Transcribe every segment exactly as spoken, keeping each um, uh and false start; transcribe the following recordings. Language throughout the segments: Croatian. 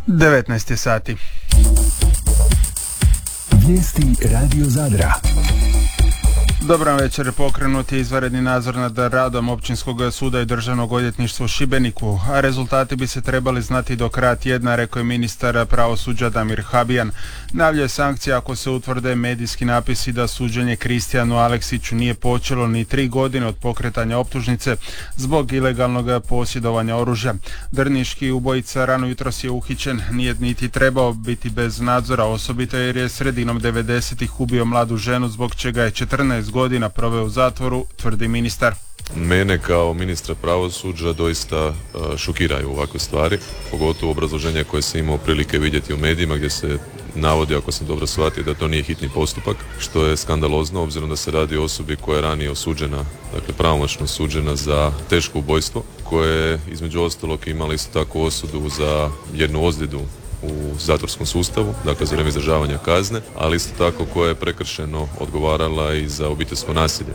devetnaest je sati. Vijesti Radio Zadra. Dobar večer, pokrenut je izvanredni nadzor nad radom Općinskog suda i Državnog odvjetništva u Šibeniku, a rezultati bi se trebali znati do kraja tjedna, rekao je ministar pravosuđa Damir Habijan. Najavljuje sankcije ako se utvrde medijski napisi da suđenje Kristijanu Aleksiću nije počelo ni tri godine od pokretanja optužnice zbog ilegalnog posjedovanja oružja. Drniški ubojica rano jutros je uhićen, nije niti trebao biti bez nadzora, osobito jer je sredinom devedesetih ubio mladu ženu zbog čega je četrnaest godina proveo u zatvoru, tvrdi ministar. Mene kao ministra pravosuđa doista šokiraju ovakve stvari, pogotovo obrazloženje koje sam imao prilike vidjeti u medijima gdje se navodi, ako sam dobro shvatio, da to nije hitni postupak, što je skandalozno obzirom da se radi o osobi koja je ranije osuđena, dakle pravomoćno osuđena za teško ubojstvo, koje je između ostalog imala isto tako osudu za jednu ozljedu u zatvorskom sustavu, dakle za vrijeme izdržavanja kazne, ali isto tako koja je prekršeno odgovarala i za obiteljsko nasilje.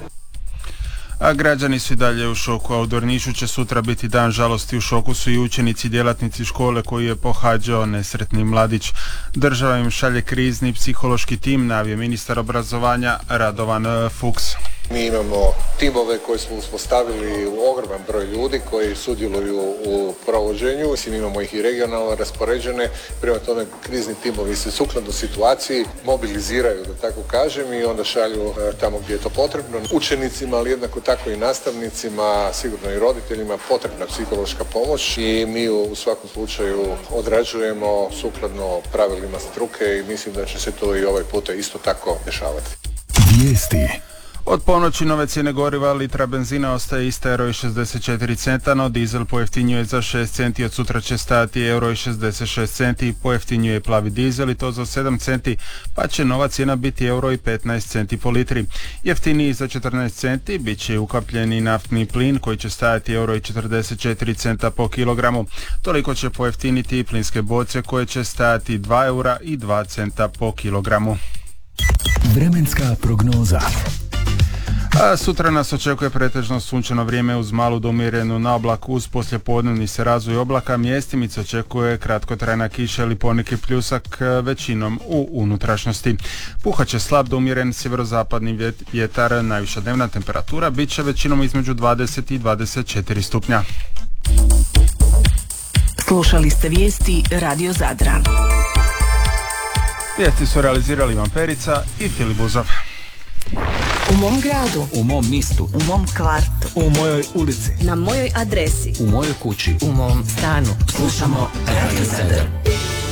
A građani su i dalje u šoku, a u Drnišu će sutra biti dan žalosti. U šoku su i učenici i djelatnici škole koji je pohađao nesretni mladić. Država im šalje krizni psihološki tim, najavio ministar obrazovanja Radovan Fuchs. Mi imamo timove koje smo uspostavili u ogroman broj ljudi koji sudjeluju u provođenju, mislim imamo ih i regionalno raspoređene, prema tome krizni timovi se sukladno situaciji mobiliziraju, da tako kažem, i onda šalju tamo gdje je to potrebno. Učenicima, ali jednako tako i nastavnicima, sigurno i roditeljima, potrebna psihološka pomoć i mi u svakom slučaju odrađujemo sukladno pravilima struke i mislim da će se to i ovaj puta isto tako dešavati. Vijesti. Od ponoći nove cijene goriva, litra benzina ostaje ista, euro i šezdeset četiri centa, no dizel pojeftinjuje za šest centi, od sutra će stajati euro i šezdeset šest centi, pojeftinjuje plavi dizel i to za sedam centi, pa će nova cijena biti euro i petnaest centi po litri. Jeftiniji za četrnaest centi bit će ukapljeni naftni plin koji će stajati euro i četrdeset četiri centa po kilogramu. Toliko će pojeftiniti i plinske boce koje će stajati dva eura i dva centa po kilogramu. Vremenska prognoza. A sutra nas očekuje pretežno sunčano vrijeme uz malu do umjerenu na oblak, uz poslijepodnevni se razvoj oblaka, mjestimice očekuje kratkotrajna kiša ili poneki pljusak, većinom u unutrašnjosti. Puhat će slab do umjeren sjeverozapadni vjetar, najviša dnevna temperatura bit će većinom između dvadeset i dvadeset četiri stupnja. Slušali ste vijesti Radio Zadra. Vijesti su realizirali Ivan Perica i Filip Buzov. U mom gradu, u mom mistu, u mom kvartu, u mojoj ulici, na mojoj adresi, u mojoj kući, u mom stanu. Slušamo Radio Zadar.